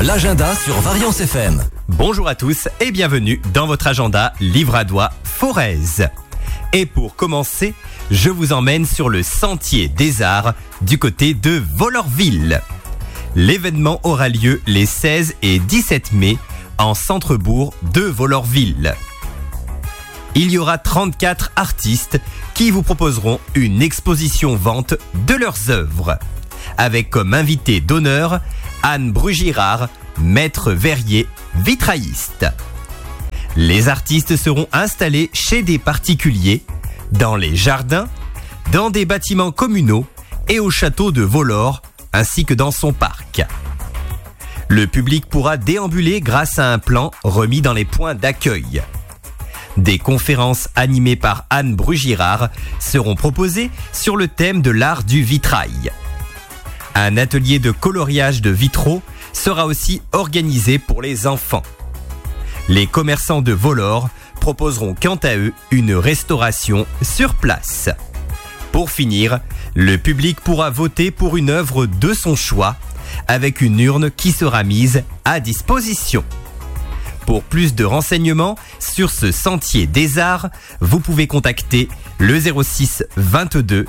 l'agenda sur Variance FM. Bonjour à tous et bienvenue dans votre agenda Livradois-Forez. Et pour commencer, je vous emmène sur le Sentier des Arts du côté de Vollorville. L'événement aura lieu les 16 et 17 mai en centre-bourg de Vollorville. Il y aura 34 artistes qui vous proposeront une exposition-vente de leurs œuvres, avec comme invité d'honneur Anne Brugirard, maître verrier vitrailliste. Les artistes seront installés chez des particuliers, dans les jardins, dans des bâtiments communaux et au château de Vollore, ainsi que dans son parc. Le public pourra déambuler grâce à un plan remis dans les points d'accueil. Des conférences animées par Anne Brugirard seront proposées sur le thème de l'art du vitrail. Un atelier de coloriage de vitraux sera aussi organisé pour les enfants. Les commerçants de Vollore proposeront quant à eux une restauration sur place. Pour finir, le public pourra voter pour une œuvre de son choix avec une urne qui sera mise à disposition. Pour plus de renseignements sur ce Sentier des Arts, vous pouvez contacter le 06 22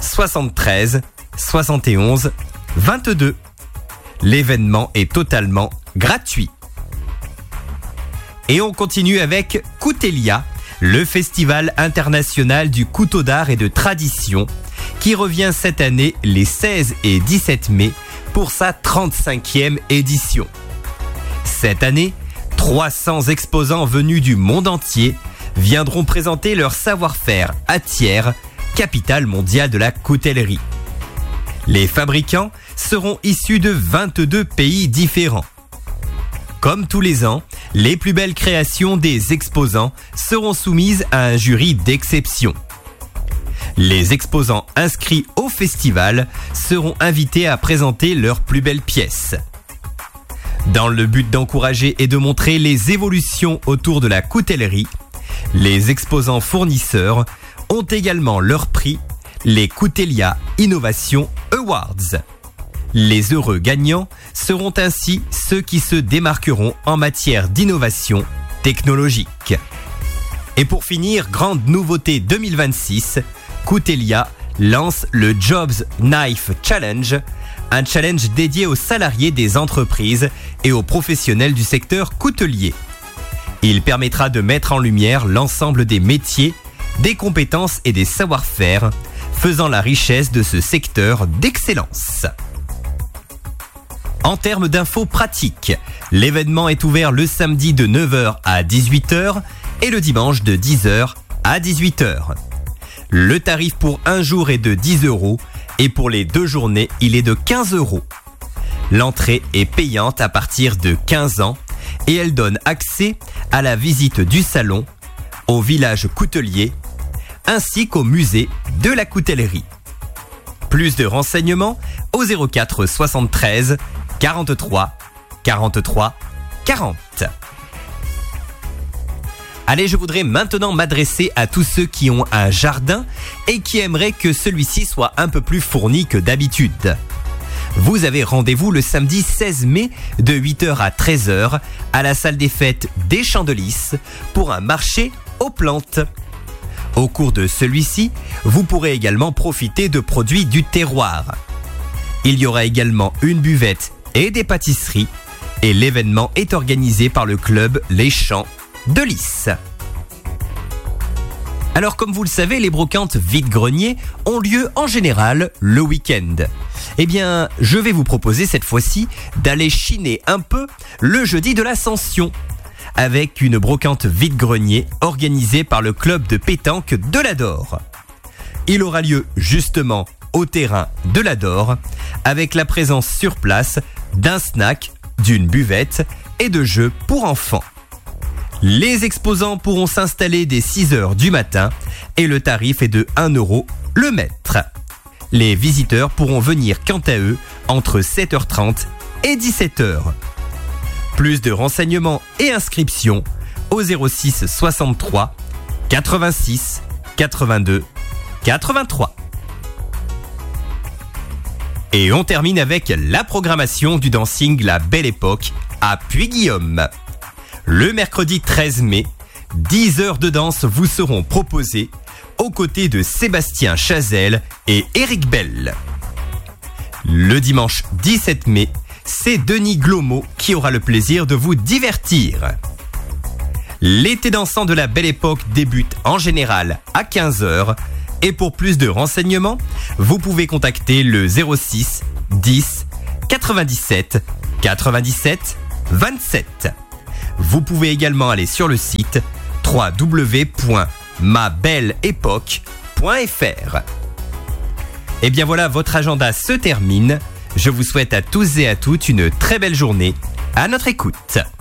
73 71 22. L'événement est totalement gratuit. Et on continue avec Coutelia, le festival international du couteau d'art et de tradition, qui revient cette année les 16 et 17 mai pour sa 35e édition. Cette année, 300 exposants venus du monde entier viendront présenter leur savoir-faire à Thiers, capitale mondiale de la coutellerie. Les fabricants seront issus de 22 pays différents. Comme tous les ans, les plus belles créations des exposants seront soumises à un jury d'exception. Les exposants inscrits au festival seront invités à présenter leurs plus belles pièces. Dans le but d'encourager et de montrer les évolutions autour de la coutellerie, les exposants fournisseurs ont également leur prix, les Coutelia Innovation Awards. Les heureux gagnants seront ainsi ceux qui se démarqueront en matière d'innovation technologique. Et pour finir, grande nouveauté 2026, Coutelia lance le Jobs Knife Challenge, un challenge dédié aux salariés des entreprises et aux professionnels du secteur coutelier. Il permettra de mettre en lumière l'ensemble des métiers, des compétences et des savoir-faire, faisant la richesse de ce secteur d'excellence. En termes d'infos pratiques, l'événement est ouvert le samedi de 9h à 18h et le dimanche de 10h à 18h. Le tarif pour un jour est de 10 € et pour les 2 journées, il est de 15 €. L'entrée est payante à partir de 15 ans et elle donne accès à la visite du salon, au village coutelier, ainsi qu'au musée de la coutellerie. Plus de renseignements au 04 73 43 43 40. Allez, je voudrais maintenant m'adresser à tous ceux qui ont un jardin et qui aimeraient que celui-ci soit un peu plus fourni que d'habitude. Vous avez rendez-vous le samedi 16 mai de 8h à 13h à la salle des fêtes des Champs de Lys pour un marché aux plantes. Au cours de celui-ci, vous pourrez également profiter de produits du terroir. Il y aura également une buvette et des pâtisseries et l'événement est organisé par le club Les Champs de Lys. Alors comme vous le savez, les brocantes vide-grenier ont lieu en général le week-end. Eh bien, je vais vous proposer cette fois-ci d'aller chiner un peu le jeudi de l'Ascension avec une brocante vide-grenier organisée par le club de pétanque de l'Adore. Il aura lieu justement au terrain de l'Adore avec la présence sur place d'un snack, d'une buvette et de jeux pour enfants. Les exposants pourront s'installer dès 6h du matin et le tarif est de 1 € le mètre. Les visiteurs pourront venir quant à eux entre 7h30 et 17h. Plus de renseignements et inscriptions au 06 63 86 82 83. Et on termine avec la programmation du dancing La Belle Époque à Puy-Guillaume. Le mercredi 13 mai, 10 heures de danse vous seront proposées aux côtés de Sébastien Chazelle et Eric Bell. Le dimanche 17 mai, c'est Denis Glomo qui aura le plaisir de vous divertir. L'été dansant de La Belle Époque débute en général à 15h. Et pour plus de renseignements, vous pouvez contacter le 06 10 97 97 27. Vous pouvez également aller sur le site www.mabelleepoque.fr. Et bien voilà, votre agenda se termine. Je vous souhaite à tous et à toutes une très belle journée. À notre écoute.